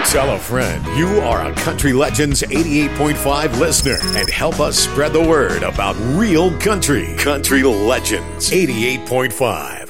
Tell a friend you are a Country Legends 88.5 listener and help us spread the word about real country. Country Legends 88.5.